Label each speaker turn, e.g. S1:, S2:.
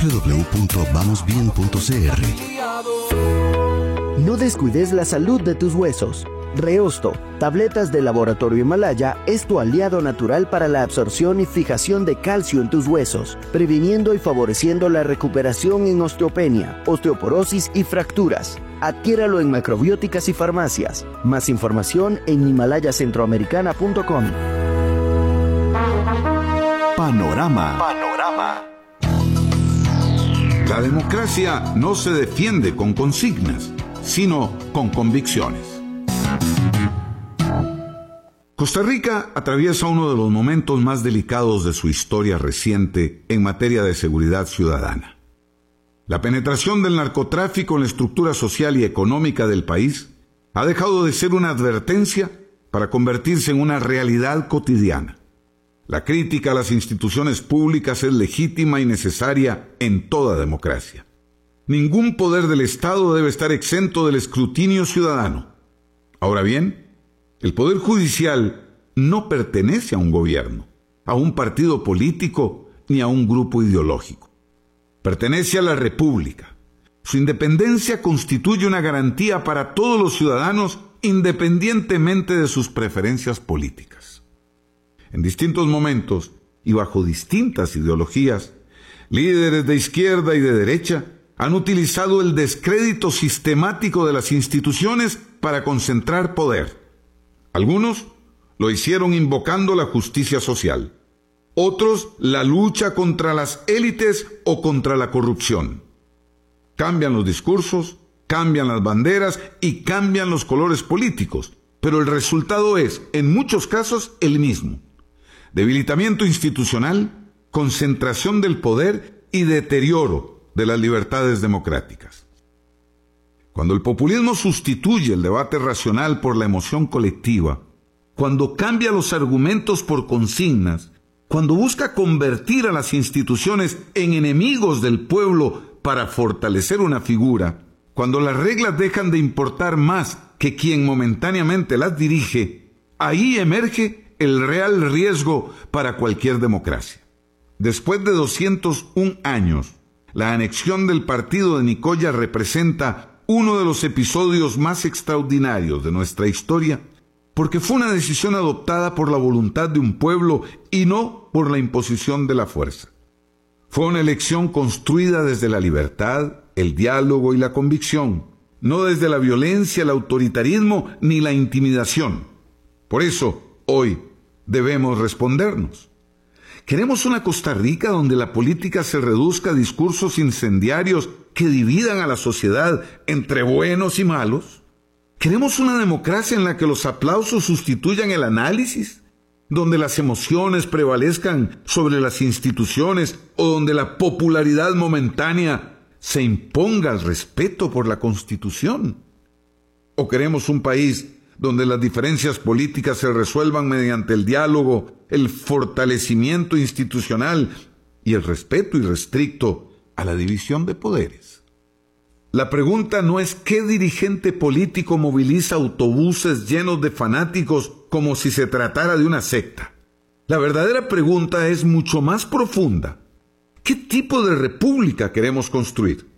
S1: www.vamosbien.cr.
S2: No descuides la salud de tus huesos. Reosto, tabletas de Laboratorio Himalaya, es tu aliado natural para la absorción y fijación de calcio en tus huesos, previniendo y favoreciendo la recuperación en osteopenia, osteoporosis y fracturas. Adquiéralo en macrobióticas y farmacias. Más información en himalayacentroamericana.com.
S1: Panorama.
S3: La democracia no se defiende con consignas, sino con convicciones. Costa Rica atraviesa uno de los momentos más delicados de su historia reciente en materia de seguridad ciudadana. La penetración del narcotráfico en la estructura social y económica del país ha dejado de ser una advertencia para convertirse en una realidad cotidiana. La crítica a las instituciones públicas es legítima y necesaria en toda democracia. Ningún poder del Estado debe estar exento del escrutinio ciudadano. Ahora bien, el Poder Judicial no pertenece a un gobierno, a un partido político ni a un grupo ideológico. Pertenece a la República. Su independencia constituye una garantía para todos los ciudadanos independientemente de sus preferencias políticas. En distintos momentos y bajo distintas ideologías, líderes de izquierda y de derecha han utilizado el descrédito sistemático de las instituciones para concentrar poder. Algunos lo hicieron invocando la justicia social, otros la lucha contra las élites o contra la corrupción. Cambian los discursos, cambian las banderas y cambian los colores políticos, pero el resultado es, en muchos casos, el mismo: debilitamiento institucional, concentración del poder y deterioro de las libertades democráticas. Cuando el populismo sustituye el debate racional por la emoción colectiva, cuando cambia los argumentos por consignas, cuando busca convertir a las instituciones en enemigos del pueblo para fortalecer una figura, cuando las reglas dejan de importar más que quien momentáneamente las dirige, ahí emerge el real riesgo para cualquier democracia. Después de 201 años, la anexión del partido de Nicoya representa uno de los episodios más extraordinarios de nuestra historia, porque fue una decisión adoptada por la voluntad de un pueblo y no por la imposición de la fuerza. Fue una elección construida desde la libertad, el diálogo y la convicción, no desde la violencia, el autoritarismo ni la intimidación. Por eso, hoy debemos respondernos. ¿Queremos una Costa Rica donde la política se reduzca a discursos incendiarios que dividan a la sociedad entre buenos y malos? ¿Queremos una democracia en la que los aplausos sustituyan el análisis? ¿Donde las emociones prevalezcan sobre las instituciones o donde la popularidad momentánea se imponga al respeto por la Constitución? ¿O queremos un país donde las diferencias políticas se resuelvan mediante el diálogo, el fortalecimiento institucional y el respeto irrestricto a la división de poderes? La pregunta no es qué dirigente político moviliza autobuses llenos de fanáticos como si se tratara de una secta. La verdadera pregunta es mucho más profunda. ¿Qué tipo de república queremos construir?